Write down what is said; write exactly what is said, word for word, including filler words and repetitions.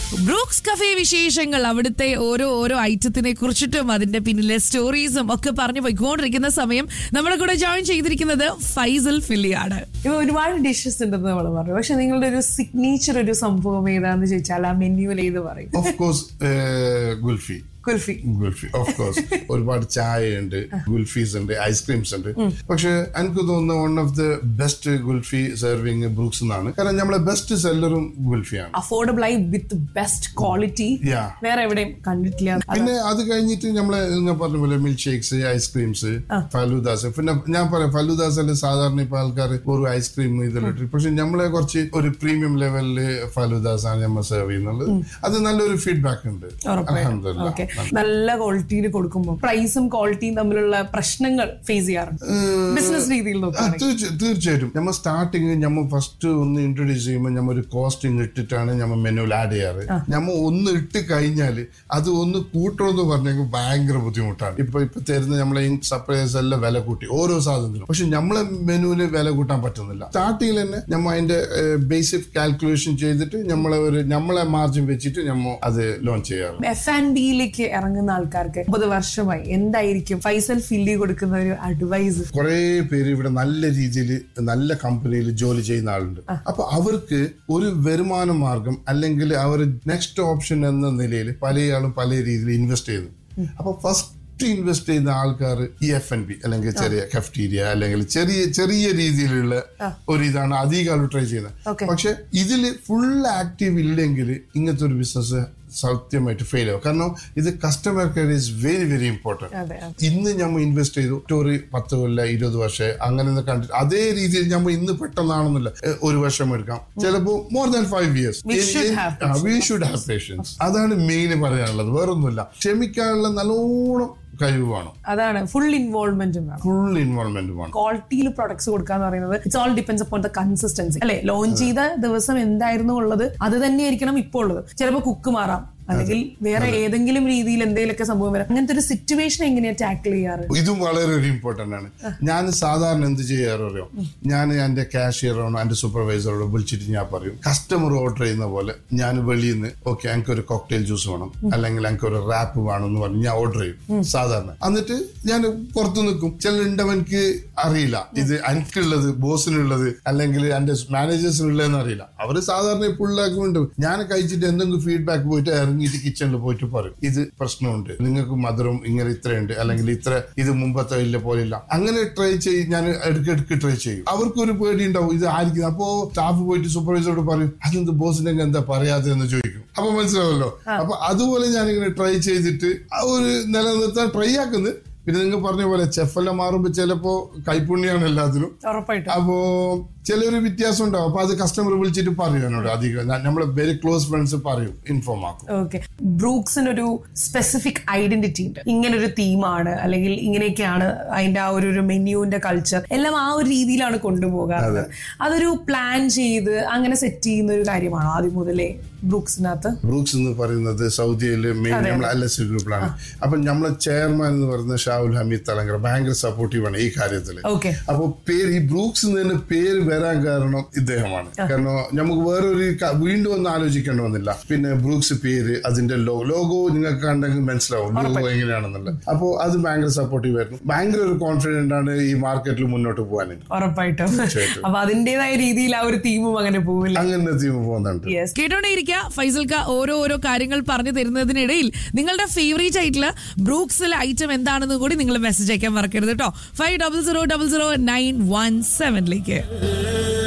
Brooks cafe വിശേഷങ്ങൾ, അവിടുത്തെ ഓരോ ഓരോ ഐറ്റത്തിനെ കുറിച്ചിട്ടും അതിന്റെ പിന്നിലെ സ്റ്റോറീസും ഒക്കെ പറഞ്ഞു പോയിക്കൊണ്ടിരിക്കുന്ന സമയം നമ്മുടെ കൂടെ ജോയിൻ ചെയ്തിരിക്കുന്നത് ഫൈസൽ ഫിലിയാണ്. ഇപ്പൊ ഒരുപാട് ഡിഷസ് ഉണ്ടെന്ന് നമ്മൾ പറഞ്ഞു, പക്ഷെ നിങ്ങളുടെ ഒരു സിഗ്നേച്ചർ ഒരു സംഭവം ഏതാന്ന് ചോദിച്ചാൽ ആ മെനുവിൽ ഏത് പറയും? Of course kulfi. Kulfi kulfi of course. ഒരുപാട് ചായ ഉണ്ട്, ഗുൽഫീസ് ഉണ്ട്, ഐസ്ക്രീംസ് ഉണ്ട്. പക്ഷെ എനിക്ക് തോന്നുന്നു one of the best kulfi serving Brooks എന്നാണ്. കാരണം നമ്മളെ ബെസ്റ്റ് സെല്ലറും ഗുൽഫിയാണ്. അഫോർഡബിൾ ആയി വിത്ത് ബെസ്റ്റ് ക്വാളിറ്റി വേറെ എവിടെയും കണ്ടിട്ടില്ല. പിന്നെ അത് കഴിഞ്ഞിട്ട് നമ്മളെ പറഞ്ഞ പോലെ മിൽക്ക് ഷേക്സ്, ഐസ്ക്രീംസ്, ഫലൂദാസ്. പിന്നെ ഞാൻ പറയാം, ഫലൂദാസിൽ സാധാരണ ഇപ്പൊ ആൾക്കാർ ഒരു ഐസ്ക്രീം ഇതിലിട്ട്, പക്ഷെ നമ്മളെ കുറച്ച് ഒരു പ്രീമിയം ലെവലില് ഫലൂദാസ് ആണ് നമ്മൾ സെർവ് ചെയ്യുന്നത്. അത് നല്ലൊരു ഫീഡ്ബാക്ക് ഉണ്ട്. അൽഹംദുലില്ലാഹ്. നല്ല ക്വാളിറ്റിയിൽ കൊടുക്കുമ്പോൾ പ്രൈസും ക്വാളിറ്റിയും തമ്മിലുള്ള പ്രശ്നങ്ങൾ ഫേസ് ചെയ്യാറുണ്ട് ബിസിനസ് രീതിയിൽ നോക്കുകയാണെങ്കിൽ? തീർച്ചയായിട്ടും. നമ്മൾ സ്റ്റാർട്ടിങ് നമ്മൾ ഫസ്റ്റ് ഒന്ന് ഇൻട്രൊഡ്യൂസ് ചെയ്യുമ്പോൾ നമ്മൾ ഒരു കോസ്റ്റിംഗ് ഇട്ടിട്ടാണ് നമ്മൾ മെനുവിൽ ആഡ് ചെയ്യാറ്. നമ്മൾ ഒന്ന് ഇട്ട് കഴിഞ്ഞാൽ അത് ഒന്ന് കൂട്ടണമെന്ന് പറഞ്ഞെങ്കിൽ ഭയങ്കര ബുദ്ധിമുട്ടാണ്. ഇപ്പൊ ഇപ്പൊ തരുന്ന നമ്മളെ സപ്ലൈസ് എല്ലാം വില കൂട്ടി ഓരോ സാധനത്തിനും. പക്ഷെ നമ്മളെ മെനുവിന് വില കൂട്ടാൻ പറ്റുന്നില്ല. സ്റ്റാർട്ടിങ്ങിൽ തന്നെ നമ്മൾ അതിന്റെ ബേസിക് കാൽക്കുലേഷൻ ചെയ്തിട്ട് നമ്മളെ ഒരു നമ്മളെ മാർജിൻ വെച്ചിട്ട് നമ്മൾ അത് ലോഞ്ച് ചെയ്യാറ്. എഫ് ആൻഡ് ബിയിലേക്ക് ഇറങ്ങുന്ന ആൾക്കാർക്ക് മുപ്പത് വർഷമായി എന്തായിരിക്കും ഫൈസൽ ഫില്ലി കൊടുക്കുന്ന ഒരു അഡ്വൈസ്? കുറെ പേര് ഇവിടെ നല്ല രീതിയിൽ നല്ല കമ്പനിയിൽ ജോലി ചെയ്യുന്ന ആളുണ്ട്. അപ്പൊ അവർക്ക് ഒരു വരുമാന മാർഗം അല്ലെങ്കിൽ അവർ നെക്സ്റ്റ് ഓപ്ഷൻ എന്ന നിലയിൽ പലയാളും പല രീതിയിൽ ഇൻവെസ്റ്റ് ചെയ്യുന്നു. അപ്പൊ ഫസ്റ്റ് ഇൻവെസ്റ്റ് ചെയ്യുന്ന ആൾക്കാർ ഈ എഫ് എൻ ബി അല്ലെങ്കിൽ ചെറിയ കഫ്റ്റീരിയ അല്ലെങ്കിൽ ചെറിയ ചെറിയ രീതിയിലുള്ള ഒരു ഇതാണ് അധികം ആൾ ട്രൈ ചെയ്യുന്നത്. പക്ഷെ ഇതില് ഫുൾ ആക്റ്റീവ് ഇല്ലെങ്കിൽ ഇങ്ങനത്തെ ഒരു ബിസിനസ് സത്യമായിട്ട് ഫെയിൽ ആവും. കാരണം ഇത് customer care is very very important. ഇന്ന് നമ്മൾ ഇൻവെസ്റ്റ് ചെയ്തു ഒരു പത്ത് കൊല്ലം ഇരുപത് വർഷം അങ്ങനെ കണ്ടിട്ട് അതേ രീതിയിൽ നമ്മൾ ഇന്ന് പെട്ടെന്നാണെന്നില്ല ഒരു വർഷം എടുക്കാം, ചിലപ്പോ more than five years. We should have patients. അതാണ് മെയിൻ പറയാനുള്ളത്, വേറൊന്നുമില്ല. ക്ഷമിക്കാനുള്ള നല്ലോണം കഴിവ് വേണം. അതാണ് ഫുൾ ഇൻവോൾവ്മെന്റ് ഫുൾ ഇൻവോൾവ്മെന്റ് വേണം. ക്വാളിറ്റിയിൽ പ്രൊഡക്ട്സ് കൊടുക്കാന്ന് പറയുന്നത് it's all depends upon the consistency അല്ലെ. ലോഞ്ച് ചെയ്ത ദിവസം എന്തായിരുന്നു ഉള്ളത് അത് തന്നെയായിരിക്കണം ഇപ്പോൾ ഉള്ളത്. ചിലപ്പോൾ കുക്ക് മാറാം, അല്ലെങ്കിൽ വേറെ ഏതെങ്കിലും രീതിയിൽ എന്തെങ്കിലുമൊക്കെ സംഭവം വരാം. അങ്ങനത്തെ ഒരു സിറ്റുവേഷൻ എങ്ങനെയാ ടാക്കിൾ ചെയ്യാറ്? ഇതും വളരെ ഒരു ഇമ്പോർട്ടന്റ് ആണ്. ഞാൻ സാധാരണ എന്ത് ചെയ്യാറോ, ഞാൻ എന്റെ കാഷ്യറോണോ എന്റെ സൂപ്പർവൈസറോടോ വിളിച്ചിട്ട് ഞാൻ പറയും, കസ്റ്റമർ ഓർഡർ ചെയ്യുന്ന പോലെ ഞാൻ വെളിയിൽ നിന്ന് ഓക്കെ എനിക്ക് ഒരു കോക്ടെയിൽ ജ്യൂസ് വേണം അല്ലെങ്കിൽ എനിക്ക് ഒരു റാപ്പ് വേണം എന്ന് പറഞ്ഞ് ഞാൻ ഓർഡർ ചെയ്യും സാധാരണ. എന്നിട്ട് ഞാൻ പുറത്തു നിൽക്കും. ചിലരുണ്ടവനക്ക് അറിയില്ല ഇത് എനിക്കുള്ളത് ബോസിനുള്ളത് അല്ലെങ്കിൽ എന്റെ മാനേജേഴ്സിനുള്ളതെന്ന് അറിയില്ല. അവര് സാധാരണ പിള്ളേർക്കുണ്ട്. ഞാൻ കഴിച്ചിട്ട് എന്തെങ്കിലും ഫീഡ്ബാക്ക് പോയിട്ട് ഇറങ്ങിയിട്ട് കിച്ചണിൽ പോയിട്ട് പറയും ഇത് പ്രശ്നമുണ്ട്, നിങ്ങൾക്ക് മധുരം ഇങ്ങനെ ഇത്രയുണ്ട് അല്ലെങ്കിൽ ഇത്ര ഇത് മുമ്പത്തെ ഇല്ല പോലില്ല. അങ്ങനെ ട്രൈ ചെയ്യും. ഞാൻ ഇടയ്ക്കിടയ്ക്ക് ട്രൈ ചെയ്യും. അവർക്കൊരു പേടി ഉണ്ടാവും ഇത് ആയിരിക്കും. അപ്പോ സ്റ്റാഫ് പോയിട്ട് സൂപ്പർവൈസറോട് പറയും അതെന്ത് ബോസിനെ എന്താ പറയാതെ എന്ന് ചോദിക്കും. അപ്പൊ മനസ്സിലാവല്ലോ. അപ്പൊ അതുപോലെ ഞാനിങ്ങനെ ട്രൈ ചെയ്തിട്ട് ആ ഒരു നിലനിർത്താൻ ട്രൈ ആക്കുന്നത്. പിന്നെ നിങ്ങൾ പറഞ്ഞ പോലെ ചെഫെല്ലാം മാറുമ്പോ ചിലപ്പോ കൈപ്പുണ്യാണ് എല്ലാത്തിനും. അപ്പോ ചിലൊരു വ്യത്യാസം ഉണ്ടാവും. അപ്പൊ അത് കസ്റ്റമർ വിളിച്ചിട്ട് പറയും എന്നോട്. അധികം നമ്മളെ വെരി ക്ലോസ് ഫ്രണ്ട്സ് പറയും, ഇൻഫോം ആക്കും. ഓക്കെ, ബ്രൂക്സിന് ഒരു സ്പെസിഫിക് ഐഡന്റിറ്റി ഉണ്ട്. ഇങ്ങനൊരു തീമാണ് അല്ലെങ്കിൽ ഇങ്ങനെയൊക്കെയാണ് അതിന്റെ ആ ഒരു മെനുവിന്റെ കൾച്ചർ എല്ലാം ആ ഒരു രീതിയിലാണ് കൊണ്ടുപോകാറ്. അതൊരു പ്ലാൻ ചെയ്ത് അങ്ങനെ സെറ്റ് ചെയ്യുന്ന ഒരു കാര്യമാണോ ആദ്യം മുതലേ ബ്രൂക്സിനകത്ത്? ബ്രൂക്സ് എന്ന് പറയുന്നത് സൗദിയിലെ മെയിൻ നമ്മളെ എൽ എസ് ഗ്രൂപ്പിലാണ്. അപ്പൊ നമ്മളെ ചെയർമാൻ എന്ന് പറയുന്നത് ഷാവുൽ ഹമീദ് തലങ്കര ഭയങ്കര സപ്പോർട്ടീവ് ആണ് ഈ കാര്യത്തില്. അപ്പൊ പേര് ഈ ബ്രൂക്സ് തന്നെ പേര് വരാൻ കാരണം ഇദ്ദേഹമാണ്. കാരണം നമുക്ക് വേറൊരു വീണ്ടും ഒന്നും ആലോചിക്കേണ്ടി വന്നില്ല. പിന്നെ ബ്രൂക്സ് പേര്, അതിന്റെ ലോഗോ നിങ്ങൾക്ക് കണ്ടെങ്കിൽ മനസ്സിലാവും ലോഗോ എങ്ങനെയാണെന്നുള്ളത്. അപ്പൊ അത് ഭയങ്കര സപ്പോർട്ടീവ് ആയിരുന്നു. ഭയങ്കര ഒരു കോൺഫിഡന്റ് ആണ് ഈ മാർക്കറ്റിൽ മുന്നോട്ട് പോകാൻ. ഉറപ്പായിട്ടും. അപ്പൊ അതിന്റേതായ രീതിയിൽ ആ ഒരു തീമും അങ്ങനെ പോകില്ല, അങ്ങനെ തീം പോകുന്നുണ്ട്. കേട്ടോണ്ടേയിരിക്കുക ഫൈസൽക്ക ഓരോ ഓരോ കാര്യങ്ങൾ പറഞ്ഞു തരുന്നതിനിടയിൽ നിങ്ങളുടെ ഫേവറേറ്റ് ആയിട്ടുള്ള ബ്രൂക്സിലെ ഐറ്റം എന്താണെന്ന് കൂടി നിങ്ങൾ മെസ്സേജ് അയക്കാൻ മറക്കരുത് കേട്ടോ. Five double zero double zero nine one സെവനിലേക്ക്.